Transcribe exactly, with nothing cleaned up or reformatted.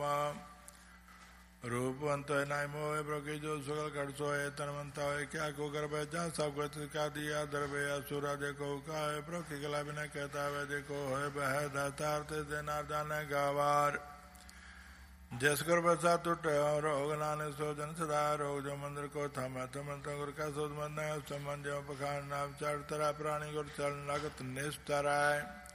ਨਾਮ ਰੂਪਵੰਤ ਹੋਏ ਨਾਇ ਮੋਏ ਪ੍ਰਕੀ ਜੋ ਸੁਗਲ ਘਟ ਸੋਏ ਤਨਵੰਤਾ ਹੋਏ ਕਿਆ ਕੋ ਗਰਭੈ ਜਾਂ ਸਭ ਗਤ ਕਾ ਦਿਆ ਦਰਵੇ ਅਸੁਰਾ ਦੇਖੋ ਕਾਏ ਪ੍ਰਕੀ ਗਲਾ ਬਿਨਾ ਕਹਿਤਾ ਵੇ ਦੇਖੋ ਹੋਏ ਬਹਿ ਦਾਤਾਰ ਤੇ ਦੇ ਨਾ ਜਾਣੇ ਗਾਵਾਰ ਜਿਸ ਗੁਰ ਬਸਾ ਟੁੱਟ ਰੋਗ ਨਾਨਕ ਸੋ ਜਨ ਸਦਾ ਰੋਗ ਜੋ ਮੰਦਰ ਕੋ ਥਮੈ ਤਮੰਤ ਗੁਰ ਕਾ ਸੋਧ ਮੰਨੈ ਸਮਨ ਜੋ ਪਖਾਨ ਨਾਮ ਚੜ ਤਰਾ ਪ੍ਰਾਣੀ ਗੁਰ ਚਰਨ ਲਗਤ ਨਿਸਤਰੈ